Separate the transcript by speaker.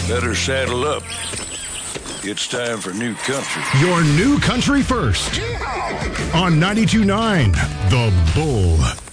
Speaker 1: Better saddle up. It's time for New Country.
Speaker 2: Your new country first. On 92.9 The Bull.